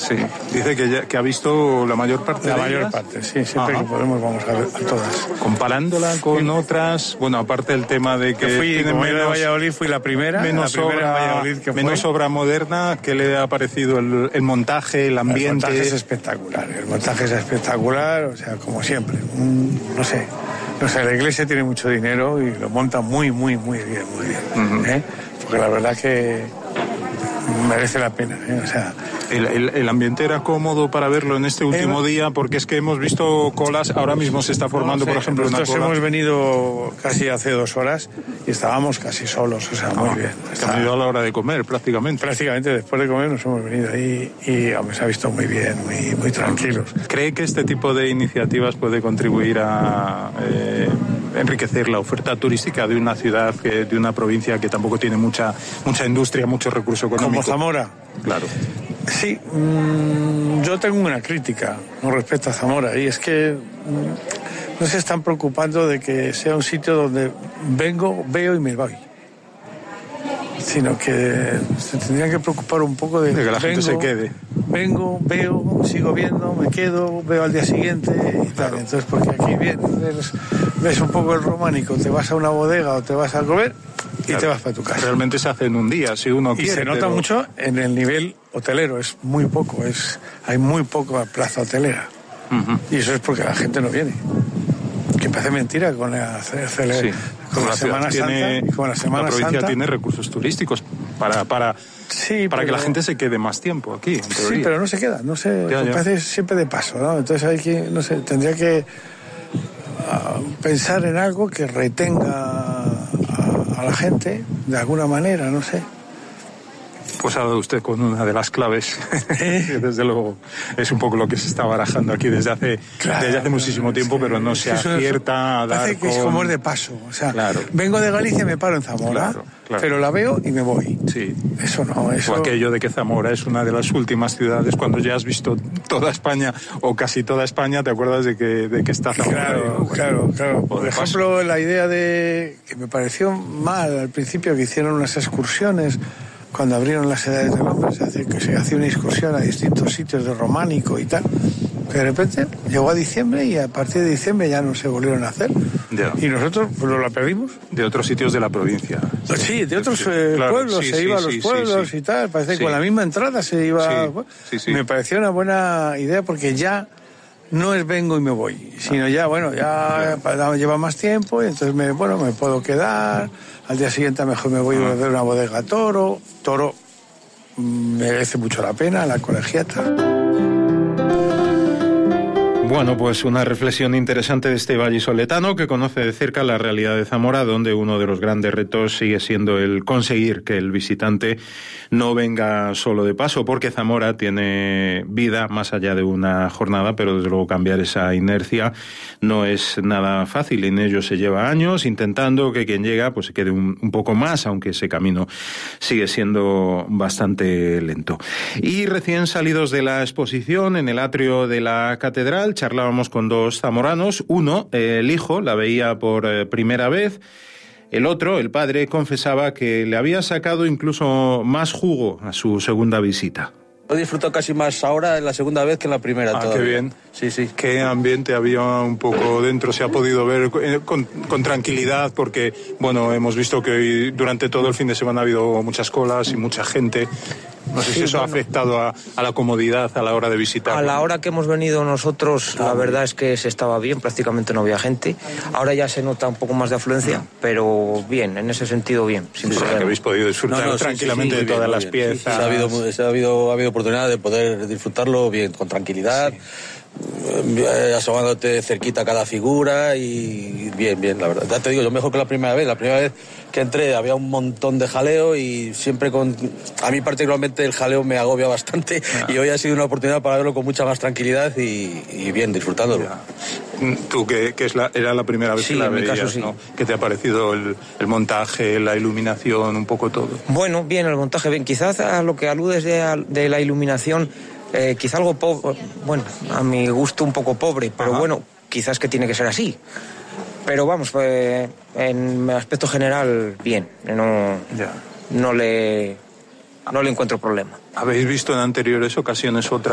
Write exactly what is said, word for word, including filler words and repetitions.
Sí, dice que, ya, que ha visto la mayor parte la de mayor ellas. parte, sí, siempre Ajá. que podemos vamos a ver a todas. Comparándola con sí. otras, bueno, aparte del tema de que fui, tiene como menos, de Valladolid fui la primera, menos, la primera obra, Valladolid que menos fue. obra moderna, ¿qué le ha parecido el, el montaje, el ambiente? El montaje es espectacular, el montaje es espectacular, o sea, como siempre, un, no sé, no sé, la iglesia tiene mucho dinero y lo monta muy, muy, muy bien, muy bien, uh-huh. ¿eh? Porque la verdad que merece la pena, ¿eh? O sea... El, el, el ambiente era cómodo para verlo en este último eh, día, porque es que hemos visto colas, ahora mismo se está formando, no sé, por ejemplo, una cola. Nosotros hemos venido casi hace dos horas y estábamos casi solos, o sea, muy ah, bien. Está... ido a la hora de comer, prácticamente. Prácticamente, después de comer nos hemos venido ahí y hombre, se ha visto muy bien, muy, muy tranquilos. ¿Cree que este tipo de iniciativas puede contribuir a eh, enriquecer la oferta turística de una ciudad, que, de una provincia que tampoco tiene mucha, mucha industria, mucho recurso económico? Como Zamora. Claro. Sí, mmm, yo tengo una crítica con respecto a Zamora y es que mmm, no se están preocupando de que sea un sitio donde vengo, veo y me voy, sino que se tendrían que preocupar un poco de, de que la vengo, gente se quede. Vengo, veo, sigo viendo, me quedo, veo al día siguiente y tal. Claro. Entonces, porque aquí vienes, ves un poco el románico, te vas a una bodega o te vas a comer y claro, te vas para tu casa. Realmente se hace en un día, si uno y quiere. Y se nota pero... mucho en el nivel hotelero, es muy poco, es hay muy poco plaza hotelera. Uh-huh. Y eso es porque la gente no viene. Que parece mentira con la, cele, sí. con la, la Semana tiene, Santa y con la Semana La provincia Santa. tiene recursos turísticos para, para, sí, para pero, que la gente se quede más tiempo aquí, en teoría. Sí, pero no se queda, no se, ya, ya. parece siempre de paso, ¿no? Entonces hay que, no sé, tendría que uh, pensar en algo que retenga a, a la gente de alguna manera, no sé. Pues ha dado usted con una de las claves, que desde luego es un poco lo que se está barajando aquí desde hace, claro, desde hace muchísimo tiempo, sí, pero no se acierta a dar parece que con... es como es de paso, o sea, claro. Vengo de Galicia y me paro en Zamora, claro, claro. pero la veo y me voy. Sí. Eso no, eso... O aquello de que Zamora es una de las últimas ciudades, cuando ya has visto toda España, o casi toda España, te acuerdas de que, de que está Zamora. Claro, bueno, claro, claro. Por ejemplo, paso. La idea de... que me pareció mal al principio, que hicieron unas excursiones... Cuando abrieron las edades del hombre, se hace, que se hacía una excursión a distintos sitios de románico y tal. Que de repente llegó a diciembre y a partir de diciembre ya no se volvieron a hacer. Ya. Y nosotros pues, la perdimos. De otros sitios de la provincia. Sí, sí de otros eh, claro, pueblos, sí, se sí, iba sí, a los sí, pueblos sí, y tal. Parece sí. que con la misma entrada se iba... Sí, bueno, sí, sí. Me pareció una buena idea porque ya no es vengo y me voy, sino ya, bueno, ya claro. lleva más tiempo y entonces, me, bueno, me puedo quedar. Al día siguiente a lo mejor me voy uh-huh. a ver una bodega Toro. Toro merece mucho la pena, la colegiata. Bueno, pues una reflexión interesante de este vallisoletano que conoce de cerca la realidad de Zamora, donde uno de los grandes retos sigue siendo el conseguir que el visitante no venga solo de paso, porque Zamora tiene vida más allá de una jornada, pero desde luego cambiar esa inercia no es nada fácil. En ello se lleva años intentando que quien llega pues se quede un, un poco más, aunque ese camino sigue siendo bastante lento. Y recién salidos de la exposición en el atrio de la catedral, charlábamos con dos zamoranos. Uno, el hijo, la veía por eh, primera vez. El otro, el padre, confesaba que le había sacado incluso más jugo a su segunda visita. Lo disfruto casi más ahora en la segunda vez que en la primera. Ah, todavía. Qué bien. Sí, sí. ¿Qué ambiente había un poco dentro? ¿Se ha podido ver con, con tranquilidad? Porque, bueno, hemos visto que hoy, durante todo el fin de semana ha habido muchas colas y mucha gente. No sé sí, si eso bueno, ha afectado a, a la comodidad a la hora de visitar. A la hora que hemos venido nosotros, la verdad es que se estaba bien, prácticamente no había gente. Ahora ya se nota un poco más de afluencia, no. pero bien, en ese sentido bien. Sin sí, problema. Que habéis podido disfrutar no, no, tranquilamente sí, sí, sí, de todas bien, las piezas. Sí, sí, ha, habido, ha, habido, ha habido oportunidad de poder disfrutarlo bien, con tranquilidad. Sí. Asomándote cerquita a cada figura y bien, bien, la verdad. Ya te digo, yo mejor que la primera vez. La primera vez que entré había un montón de jaleo y siempre con... A mí particularmente el jaleo me agobia bastante ah. y hoy ha sido una oportunidad para verlo con mucha más tranquilidad y, y bien, disfrutándolo. Ya. Tú, que, que es la, era la primera vez sí, que la en veías, mi caso, sí. ¿no? ¿Qué te ha parecido el, el montaje, la iluminación, un poco todo? Bueno, bien, el montaje, bien. Quizás a lo que aludes de, de la iluminación... Eh, quizá algo pobre, bueno, a mi gusto un poco pobre, pero Ajá. bueno, quizás que tiene que ser así. Pero vamos, eh, en aspecto general, bien, no, ya. no, le, no le encuentro problema. ¿Habéis visto en anteriores ocasiones otra